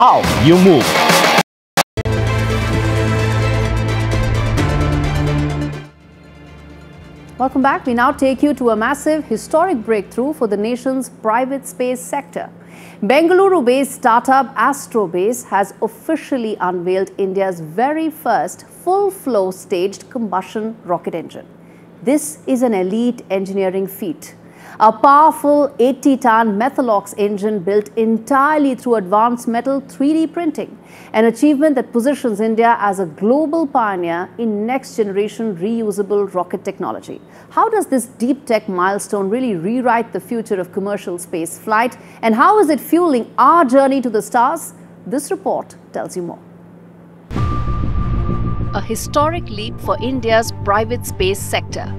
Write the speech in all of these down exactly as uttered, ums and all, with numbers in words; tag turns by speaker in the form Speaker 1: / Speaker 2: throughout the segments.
Speaker 1: how you move.
Speaker 2: Welcome back. We now take you to a massive historic breakthrough for the nation's private space sector. Bengaluru-based startup Astrobase has officially unveiled India's very first full-flow staged combustion rocket engine. This is an elite engineering feat. A powerful eighty ton Methalox engine built entirely through advanced metal three D printing, an achievement that positions India as a global pioneer in next-generation reusable rocket technology. How does this deep tech milestone really rewrite the future of commercial space flight, and how is it fueling our journey to the stars? This report tells you more. A historic leap for India's private space sector.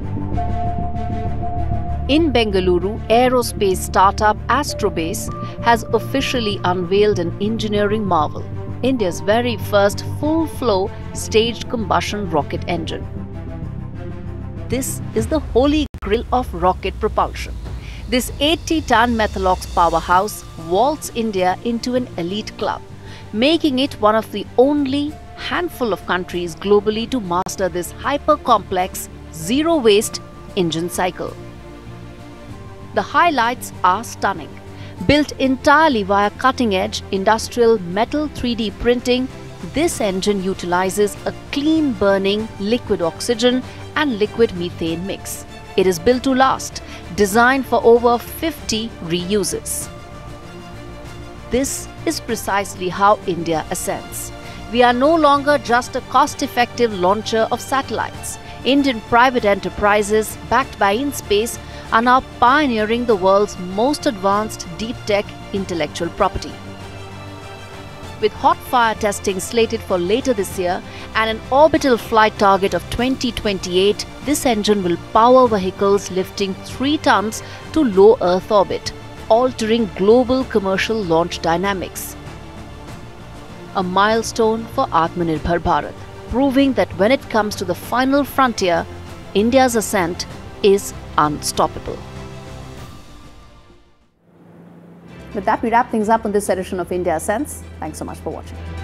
Speaker 2: In Bengaluru, aerospace startup Astrobase has officially unveiled an engineering marvel, India's very first full-flow staged combustion rocket engine. This is the holy grail of rocket propulsion. This eighty ton Methalox powerhouse vaults India into an elite club, making it one of the only handful of countries globally to master this hyper-complex, zero-waste engine cycle. The highlights are stunning. Built entirely via cutting-edge industrial metal three D printing, this engine utilizes a clean-burning liquid oxygen and liquid methane mix. It is built to last, designed for over fifty reuses. This is precisely how India ascends. We are no longer just a cost-effective launcher of satellites. Indian private enterprises, backed by InSpace, are now pioneering the world's most advanced deep tech intellectual property. With hot fire testing slated for later this year and an orbital flight target of twenty twenty-eight, this engine will power vehicles lifting three tons to low Earth orbit, altering global commercial launch dynamics. A milestone for Atmanirbhar Bharat, proving that when it comes to the final frontier, India's ascent is unstoppable. With that, we wrap things up on this edition of India Ascends. Thanks so much for watching.